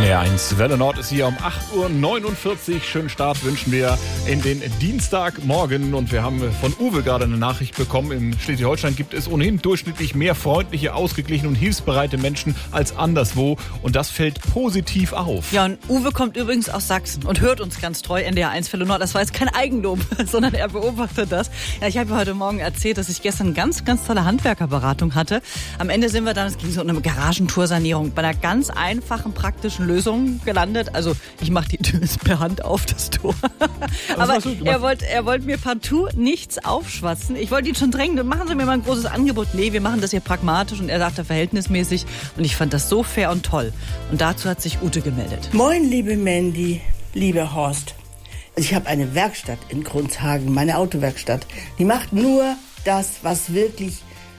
NDR 1 Welle Nord ist hier um 8.49 Uhr. Schönen Start wünschen wir in den Dienstagmorgen. Und wir haben von Uwe gerade eine Nachricht bekommen. In Schleswig-Holstein gibt es ohnehin durchschnittlich mehr freundliche, ausgeglichene und hilfsbereite Menschen als anderswo. Und das fällt positiv auf. Ja, und Uwe kommt übrigens aus Sachsen und hört uns ganz treu, NDR 1 Welle Nord. Das war jetzt kein Eigenlob, sondern er beobachtet das. Ja, ich habe heute Morgen erzählt, dass ich gestern eine ganz, ganz tolle Handwerkerberatung hatte. Am Ende sind wir dann, es ging so um eine Garagentoursanierung, bei einer ganz einfachen, praktischen Lösung gelandet. Also ich mache die Tür per Hand auf, das Tor. Aber er wollte mir partout nichts aufschwatzen. Ich wollte ihn schon drängen, machen Sie mir mal ein großes Angebot. Nee, wir machen das hier pragmatisch. Und er sagte verhältnismäßig. Und ich fand das so fair und toll. Und dazu hat sich Ute gemeldet. Moin, liebe Mandy, lieber Horst. Ich habe eine Werkstatt in Grundshagen, meine Autowerkstatt. Die macht nur das, was wirklich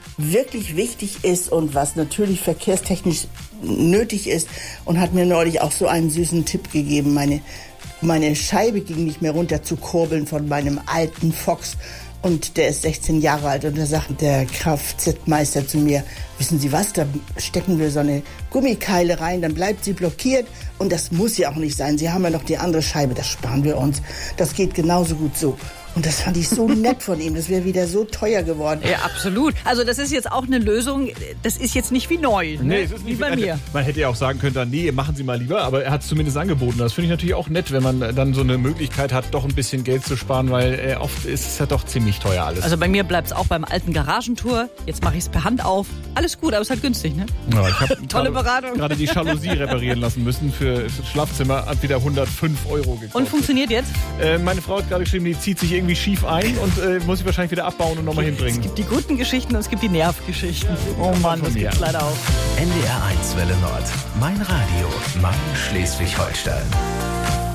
wichtig ist und was natürlich verkehrstechnisch nötig ist, und hat mir neulich auch so einen süßen Tipp gegeben. Meine Scheibe ging nicht mehr runter zu kurbeln von meinem alten Fox, und der ist 16 Jahre alt, und da sagt der Kfz-Meister zu mir: Wissen Sie was, da stecken wir so eine Gummikeile rein, dann bleibt sie blockiert, und das muss ja auch nicht sein. Sie haben ja noch die andere Scheibe, das sparen wir uns. Das geht genauso gut so. Und das fand ich so nett von ihm. Das wäre wieder so teuer geworden. Ja, absolut. Also das ist jetzt auch eine Lösung. Das ist jetzt nicht wie neu. Nee, es ist nicht wie bei mir. Man hätte ja auch sagen können, dann, nee, machen Sie mal lieber. Aber er hat es zumindest angeboten. Das finde ich natürlich auch nett, wenn man dann so eine Möglichkeit hat, doch ein bisschen Geld zu sparen. Weil oft ist es ja doch ziemlich teuer alles. Also bei mir bleibt es auch beim alten Garagentor. Jetzt mache ich es per Hand auf. Alles gut, aber es ist halt günstig, ne? Ja, ich habe tolle Beratung. Gerade die Jalousie reparieren lassen müssen für das Schlafzimmer. Hat wieder 105 € gekostet. Und funktioniert jetzt? Meine Frau hat gerade geschrieben, die zieht sich irgendwie schief ein. Und muss ich wahrscheinlich wieder abbauen und nochmal hinbringen. Es gibt die guten Geschichten und es gibt die Nervgeschichten. Oh Mann, das gibt's leider auch. NDR 1 Welle Nord. Mein Radio. Mein Schleswig-Holstein.